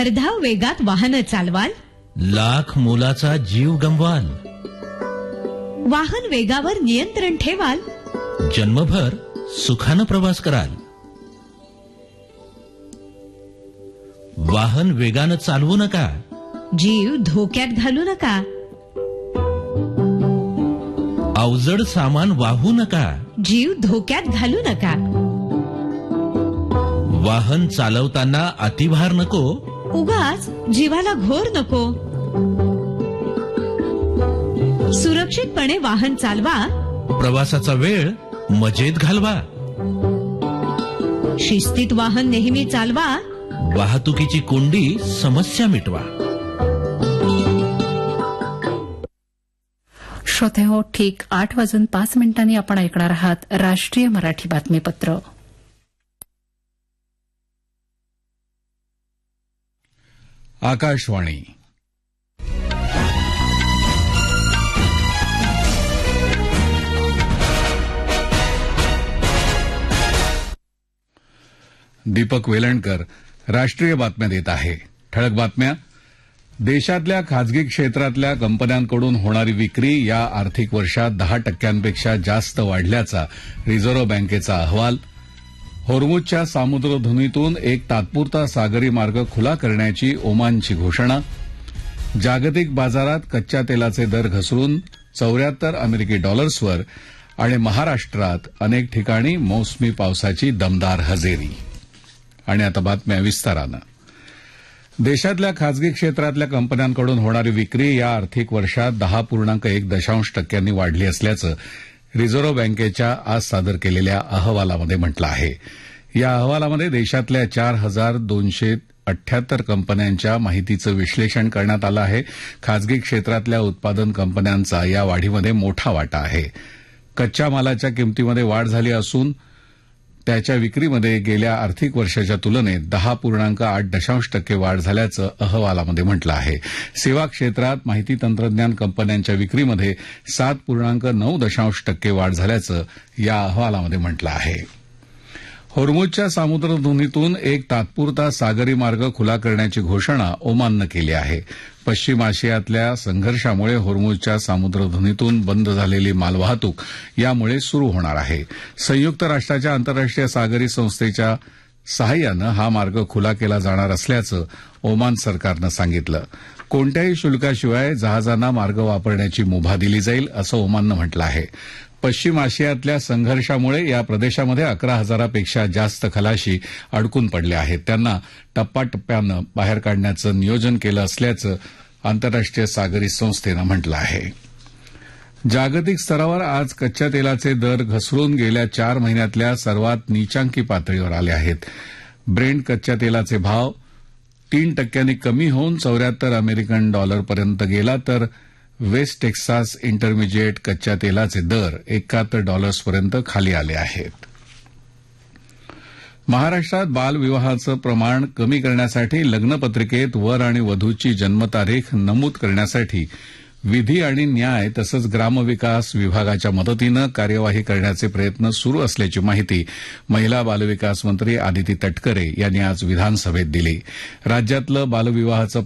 भरधाव वेगात वाहन चालवाल, लाख मोलाचा जीव गमवाल, वाहन वेगावर नियंत्रण ठेवाल, जन्मभर सुखानं प्रवास कराल. वाहन वेगानं चालवू नका, जीव धोक्यात घालू नका, अवजड सामान वाहू नका, जीव धोक्यात घालू नका. वाहन चालवताना अतिभार नको, उगाच जीवाला घोर नको. सुरक्षितपणे वाहन चालवा, प्रवासाचा वेळ मजेत घालवा. शिस्तीत वाहन नेहमी चालवा, वाहतुकीची कोंडी समस्या मिटवा. श्रोतेहो, ठीक 8:05 आपण ऐकणार आहात राष्ट्रीय मराठी बातमीपत्र. आकाशवाणी. दीपक वेलणकर राष्ट्रीय बातम्या देत आहे. ठळक बातम्या. देशातल्या खासगी क्षेत्रातल्या कंपन्यांकडून होणारी विक्री या आर्थिक वर्षात 10% जास्त वाढल्याचा रिझर्व्ह बँकेचा अहवाल. होर्मुझच्या सामुद्रधुनीतून एक तात्पुरता सागरी मार्ग खुला करण्याची ओमानची घोषणा. जागतिक बाजारात कच्च्या तेलाचे दर घसरून 74 अमेरिकी डॉलर्सवर आणि महाराष्ट्रात अनेक ठिकाणी मोसमी पावसाची दमदार हजेरी. आणि आता बातम्या विस्तारानं. देशातल्या खासगी क्षेत्रातल्या कंपन्यांकडून होणारी विक्री या आर्थिक वर्षात 10.1% वाढली असल्याचं रिझर्व्ह बँकेच्या आज सादर केलेल्या अहवालामध्ये म्हटलं आहे. या अहवालामध्ये देशातल्या 4,278 कंपन्यांच्या माहितीचं विश्लेषण करण्यात आलं आहे. खासगी क्षेत्रातल्या उत्पादन कंपन्यांचा या वाढीमध्ये मोठा वाटा आहे. कच्च्या मालाच्या किमतीमध्ये वाढ झाली असून त्याच्या विक्रीमध्ये गेल्या आर्थिक वर्षाच्या तुलनेत 10.8% वाढ झाल्याचं अहवालामध्ये म्हटलं आहे. सेवा क्षेत्रात माहिती तंत्रज्ञान कंपन्यांच्या विक्रीमध्ये 7.9% वाढ झाल्याचं या अहवालामध्ये म्हटलं आहे. होर्मुझच्या सामुद्रधुनीतून एक तात्पुरता सागरी मार्ग खुला करण्याची घोषणा ओमाननं केली आहे. पश्चिम आशियातल्या संघर्षामुळे होर्मुझच्या सामुद्रधुनीतून बंद झालेली मालवाहतूक यामुळे सुरू होणार आहे. संयुक्त राष्ट्राच्या आंतरराष्ट्रीय सागरी संस्थेच्या सहाय्यानं हा मार्ग खुला केला जाणार असल्याचं ओमान सरकारनं सांगितलं. कोणत्याही शुल्काशिवाय जहाजांना मार्ग वापरण्याची मुभा दिली जाईल असं ओमाननं म्हटलं आहे. पश्चिम आशियातल्या संघर्षामुळे या प्रदेशामध्ये 11,000पेक्षा जास्त खलाशी अडकून पडले आहेत. त्यांना टप्प्याटप्प्यानं बाहेर काढण्याचं नियोजन केलं असल्याचं आंतरराष्ट्रीय सागरी संस्थेनं म्हटलं आहे. जागतिक स्तरावर आज कच्च्या तेलाचे दर घसरून गेल्या 4 महिन्यातल्या सर्वात नीचांकी पातळीवर आले आहेत. ब्रेंट कच्च्या तेलाचे भाव 3% कमी होऊन 74 अमेरिकन डॉलरपर्यंत गेला, तर वेस्ट टेक्सास इंटरमिजिएट कच्च्या तेलाचे दर 71 डॉलर्सपर्यंत खाली आले आहेत. महाराष्ट्रात बालविवाहाचं प्रमाण कमी करण्यासाठी लग्नपत्रिकेत वर आणि वधूची जन्मतारीख नमूद करण्यासाठी विधी आणि न्याय तसंच ग्रामविकास विभागाच्या मदतीनं कार्यवाही करण्याचे प्रयत्न सुरू असल्याची माहिती महिला बालविकास मंत्री आदिती तटकरे यांनी आज विधानसभेत दिली. राज्यातलं बालविवाहाचं